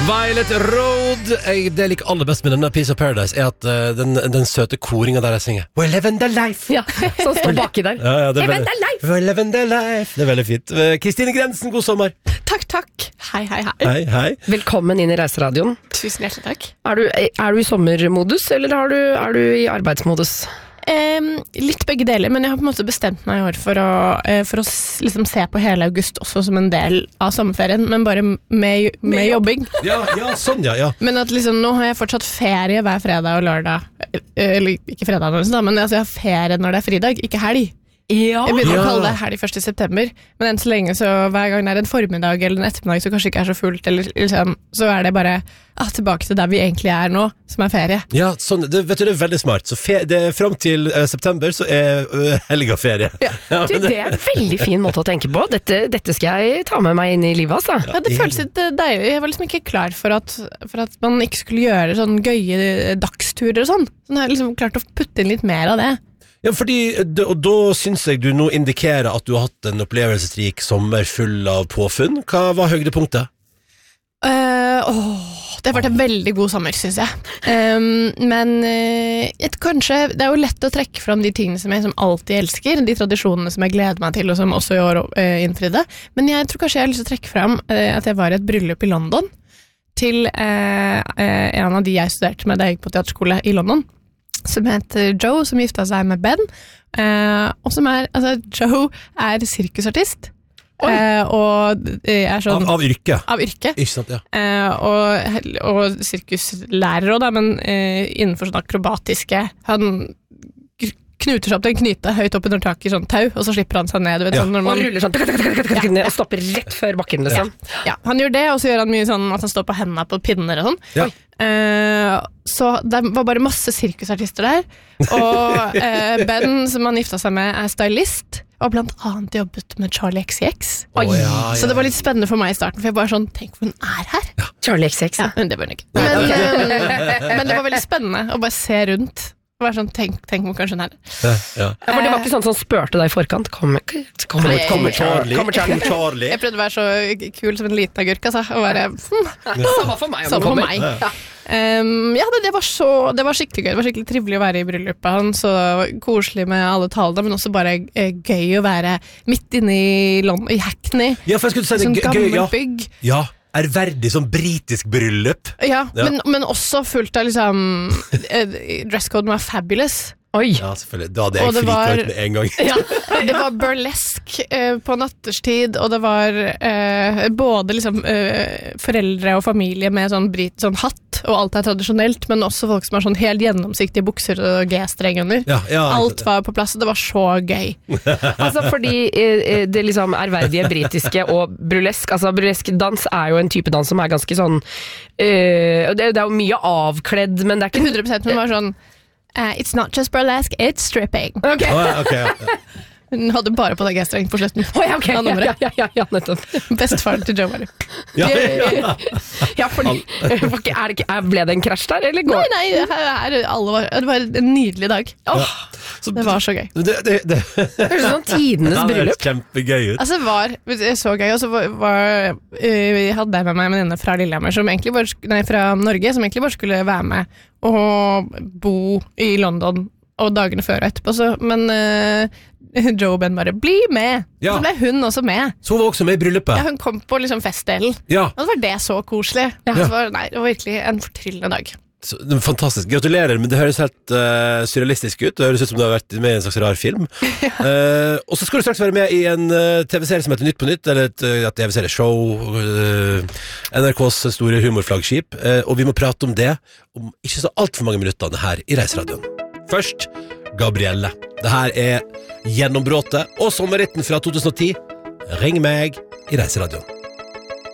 Violet Road. Det jeg liker aller best med denne Piece of Paradise er at den søte koringen der jeg synger We're living the life. Ja, som står baki der. Ja, det er We're living the life. Det er veldig fint. Kristine Grensen, god sommer. Takk. Hei. Hei. Velkommen inn i Reiseradioen. Tusen hjertelig takk. Er du i sommermodus, eller er du i arbeidsmodus? Litt begge deler, men jeg har på en måte bestemt meg i år for å liksom se på hele august også som en del av sommerferien, men bare med jobbing. Ja, sånn, ja. Men at liksom, nå har jeg fortsatt ferie hver fredag og lørdag. Eller ikke fredag, men altså, jeg har ferie når det er fridag, ikke helg. Ja. Jeg begynner å kalle det helg 1. september, men enn så lenge så hver gang det er en formiddag eller en ettermiddag så kanskje ikke er så fullt, eller liksom, så er det bare tilbake til der vi egentlig er nå, som er ferie. Ja, sånn, det er veldig smart. Så frem til september så er helga ferie. Ja. Det er en veldig fin måte å tenke på. Dette skal jeg ta med meg inn i livet, altså. Ja, det føles litt deilig. Jeg var liksom ikke klar for at man ikke skulle gjøre sånn gøye dagsturer og sånn. Så nå har jeg liksom klart å putte inn litt mer av det. Ja, og da synes jeg du nå indikerer at du har hatt en opplevelsesrik sommer full av påfunn. Hva var høydepunktet? Det har vært en veldig god sommer, synes jeg. Men kanskje, det er jo lett å trekke fram de tingene som jeg som alltid elsker, de tradisjonene som jeg gleder meg til, og som også i år innfridde. Men jeg tror kanskje jeg har lyst til å trekke fram at jeg var i et bryllup i London til en av de jeg studerte med da jeg gikk på teaterskole i London, som heter Joe, som gifta seg med Ben, og som Joe er sirkusartist, og er sånn av yrke. Ikke sant, ja. Og sirkuslærer også da, men innenfor sånn akrobatiske, han knuter seg opp til en knyte høyt opp under taket i sånn tau, og så slipper han seg ned, du vet, sånn, når man og ruller sånn og stopper rett før bakken, liksom. Ja, han gjør det, og så gjør han mye sånn at han står på hendene på pinner og sånn. Så det var bare masse sirkusartister der, og Ben, som han gifta seg med, er stylist, og blant annet jobbet med Charlie XCX. Så det var litt spennende for meg i starten, for jeg bare sånn, tenk hvor hun er her. Charlie XCX, ja. Men det var hun ikke. Men det var veldig spennende å bare se rundt. Det var sånn, tenk hvor kanskje hun er. Ja, for det var ikke sånn som spørte deg i forkant. Kommer Charlie. Jeg prøvde å være så kul som en liten agurk, altså. Og være, Samme for meg. Samme for meg. Det var skikkelig gøy. Det var skikkelig trivelig å være i bryllupet hans, og koselig med alle talene, men også bare gøy å være midt inne i London, i Hackney. Ja, for jeg skulle si det sånn gammelt bygg. Ja. Ærverdig, sånn britisk bryllup. Ja. Men også fullt av liksom dresscoden var fabulous. Oi. Ja, selvfølgelig. Da hadde jeg frika ut med en gang. Ja, det var burlesk på natterstid, og det var både liksom foreldre og familie med sånn hatt, og alt er tradisjonelt, men også folk som har sånn helt gjennomsiktige bukser og G-streng under. Alt var på plass, og det var så gøy. Altså fordi det liksom ærverdige britiske og burlesk, altså burlesk dans er jo en type dans som er ganske sånn, det er jo mye avkledd, men det er ikke 100%, men var sånn it's not just burlesque, it's stripping. Okay. Hun hadde bare på deg G-streng på slutten. Ja, nettopp. Bestefaren til Joe var det. Ja, fordi ble det en krasj der, eller går? Nei, det var en nydelig dag. Det var så gøy. Det høres sånn tidenes bryllup. Kjempegøy ut. Altså, det var så gøy, og så jeg hadde med meg en venninne fra Lillehammer, fra Norge, som egentlig bare skulle være med og bo i London og dagene før og etterpå, men Joe og Ben bare, bli med! Så ble hun også med. Så hun var også med i bryllupet? Ja, hun kom på liksom festdelen. Og så var det så koselig. Det var virkelig en fortryllende dag. Fantastisk, gratulerer, men det høres helt surrealistisk ut. Det høres ut som du har vært med i en slags rar film. Og så skal du straks være med i en TV-serie som heter Nytt på Nytt, eller et TV-serieshow, NRKs store humorflaggskip, og vi må prate om det om ikke så alt for mange minutter her i Reiseradioen. Først Gabrielle. Det her er gjennombråtet og sommerritten fra 2010. Ring meg i Reiseradioen.